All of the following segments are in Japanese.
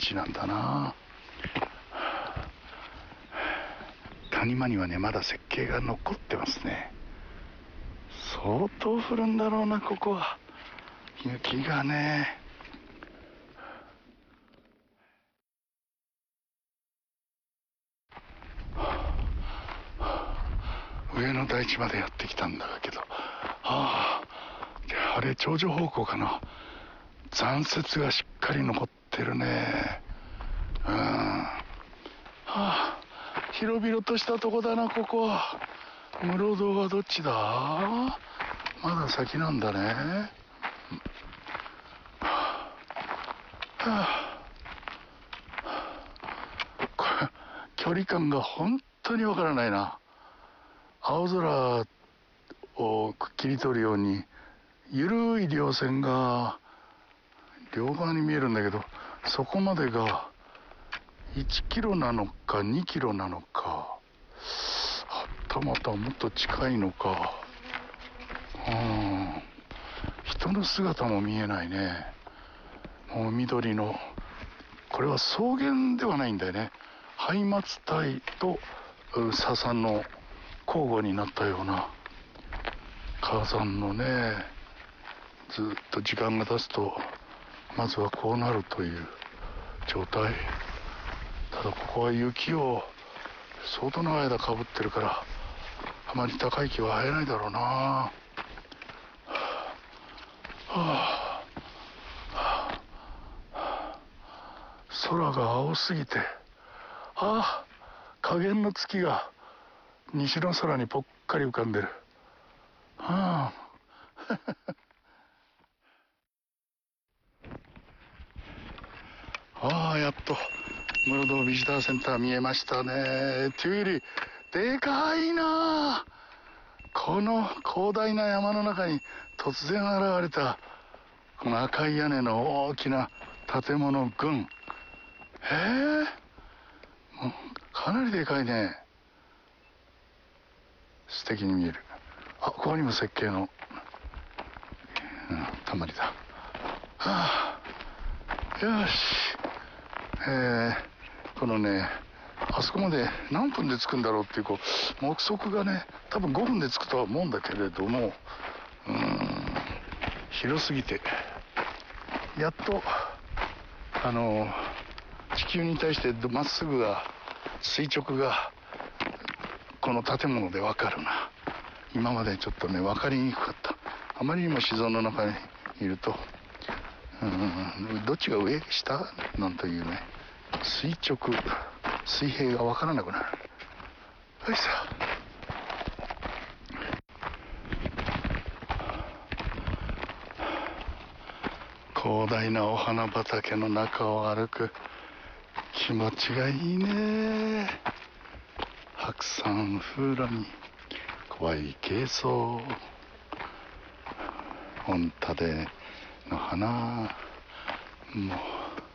地なんだな。谷間にはねまだ雪渓が残ってますね。相当降るんだろうなここは。雪がね。上の台地までやってきたんだけど、あれ頂上方向かな。残雪がしっかり残ってるね。広々としたとこだなここは。室堂はどっちだ。まだ先なんだね。距離感が本当にわからないな。青空を切り取るように緩い稜線が両側に見えるんだけど、そこまでが1キロなのか2キロなのか、はたまたもっと近いのか。人の姿も見えないね。もう緑の、これは草原ではないんだよね。ハイマツ帯と笹の交互になったような火山のね。ずっと時間が経つとまずはこうなるという状態。ただここは雪を相当長い間かぶってるからあまり高い木は生えないだろうな。空が青すぎて、下弦の月が西の空にぽっかり浮かんでる。やっと室堂ビジターセンター見えましたね。というよりでかいな。この広大な山の中に突然現れたこの赤い屋根の大きな建物群。もうかなりでかいね。素敵に見える。ここにも雪渓の、たまりだ。よし。このね、あそこまで何分で着くんだろうっていう目測がね、多分5分で着くとは思うんだけれども、広すぎてやっと地球に対してまっすぐが垂直がこの建物で分かるな。今までちょっとね分かりにくかった。あまりにも自然の中にいるとどっちが上下なんというね、垂直水平が分からなくなる。よいしょ。広大なお花畑の中を歩く気持ちがいいね。白山風呂に怖い軽装、本田での花もう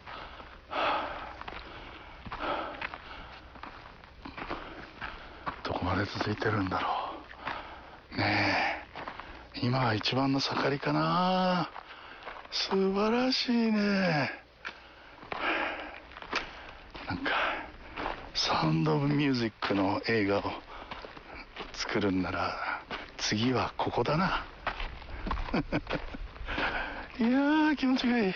どこまで続いてるんだろうね。今は一番の盛りかな。素晴らしいね。なんかサウンド・オブ・ミュージックの映画を作るんなら次はここだな。いやー気持ちがいい。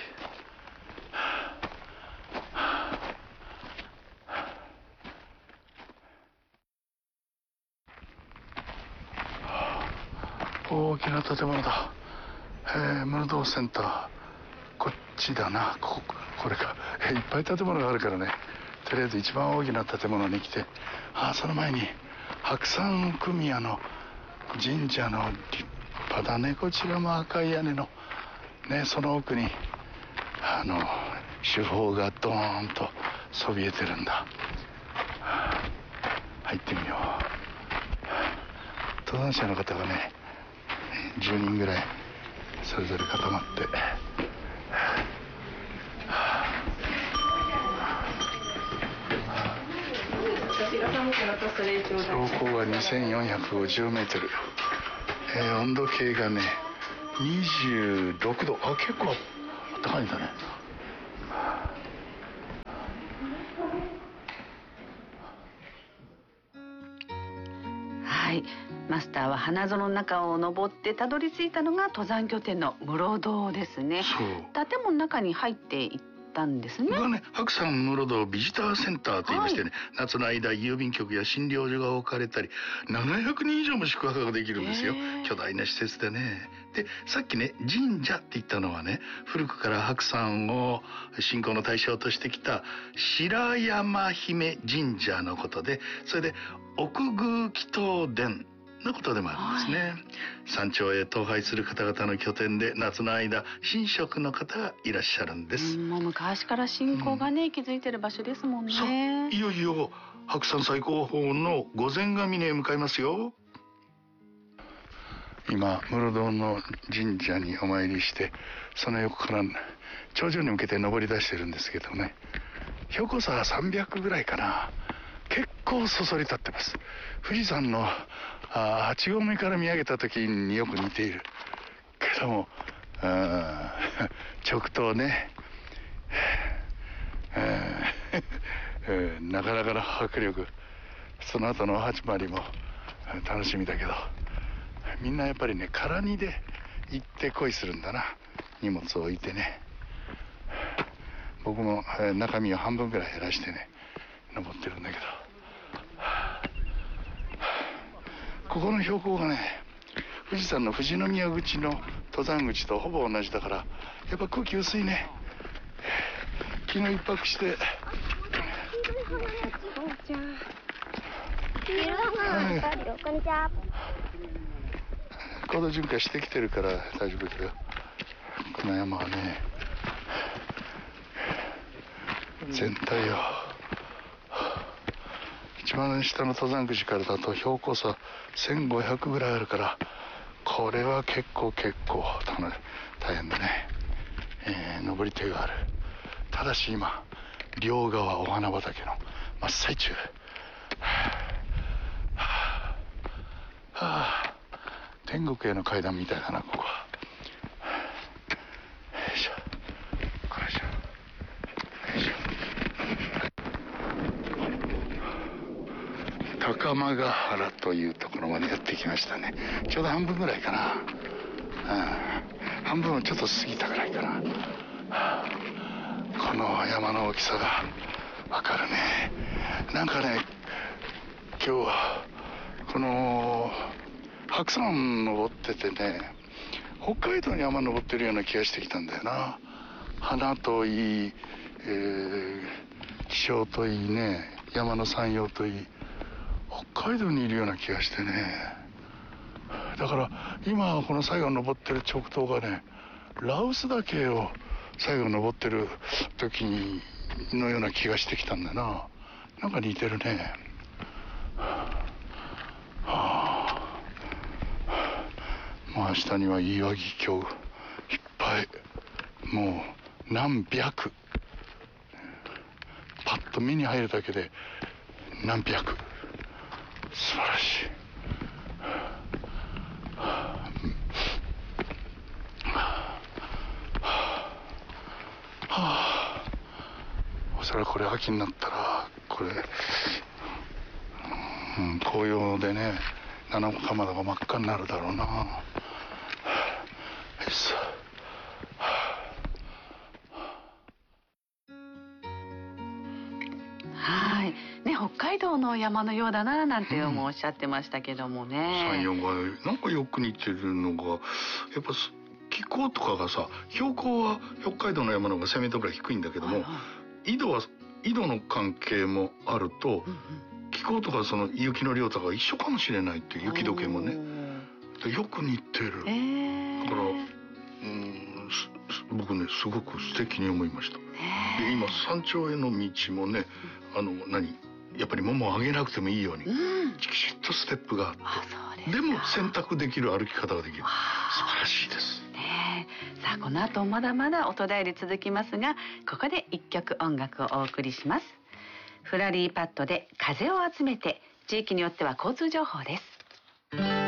大きな建物だ。室堂センター、こっちだな。これか。いっぱい建物があるからね、とりあえず一番大きな建物に来て、その前に白山組屋の神社の立派だね。こちらも赤い屋根のね、その奥に主峰がドーンとそびえてるんだ。入ってみよう。登山者の方がね10人ぐらいそれぞれ固まって標高が2450メートル、温度計がね26度。結構高いんだね。 はいマスターは花園の中を登ってたどり着いたのが登山拠点の室堂ですね。 そう建物の中に入っていったんですね。 ここはね、白山室堂ビジターセンターといいましてね、夏の間郵便局や診療所が置かれたり700人以上も宿泊ができるんですよ。巨大な施設でね。でさっきね神社って言ったのはね、古くから白山を信仰の対象としてきた白山姫神社のことで、それで奥宮祈祷殿のことでもあるんですね。山頂へ登拝する方々の拠点で夏の間神職の方がいらっしゃるんです。 もう昔から信仰がね、築いてる場所ですもんね。 そういよいよ白山最高峰の御前ヶ峰へ向かいますよ。今室堂の神社にお参りして、その横から頂上に向けて登り出してるんですけどね、標高差は300ぐらいかな。結構そそり立ってます。富士山の8合目から見上げた時によく似ているけども、直頭ね、なかなかの迫力、その後の始まりも楽しみだけど、みんなやっぱりね空荷で行って恋するんだな。荷物を置いてね。僕も中身を半分ぐらい減らしてね登ってるんだけど、ここの標高がね富士山の富士宮口の登山口とほぼ同じだから、やっぱ空気薄いね。昨日一泊して、 こんにちは。 行動循環してきてるから大丈夫だけど、この山はね全体を一番下の登山口からだと標高差1500ぐらいあるから、これは結構大変だね。登り手がある。ただし今両側お花畑の真っ最中。天国への階段みたいだなここは。よいしょ、これじゃ。高間ヶ原というところまでやってきましたね。ちょうど半分ぐらいかな。半分をちょっと過ぎたぐらいかな。この山の大きさがわかるね。なんかね、今日はこの白山登っててね、北海道に山登ってるような気がしてきたんだよな。花といい、気象といいね、山の山陽といい、北海道にいるような気がしてね。だから今この最後登ってる直頭がね、羅臼岳を最後登ってる時のような気がしてきたんだな。なんか似てるね。もう明日には岩木橋いっぱい、もう何百、パッと目に入るだけで何百、素晴らしい。おそらくこれ秋になったらこれ、紅葉でね七子玉田が真っ赤になるだろうな。 はいね、北海道の山のようだななんておっしゃってましたけどもね。 山陽がなんかよく似てるのが、やっぱ気候とかがさ、標高は北海道の山の方が1000メートルぐらい低いんだけども、緯度の関係もあると、気候とかその雪の量とかが一緒かもしれないっていう、雪解けもねよく似てる。だから僕ねすごく素敵に思いました。で今山頂への道もね、やっぱりももを上げなくてもいいように、きちっとステップがあって、でも選択できる歩き方ができる。素晴らしいです。 さあこの後まだまだ音だより続きますが、ここで一曲音楽をお送りします。フラリーパッドで風を集めて、地域によっては交通情報です。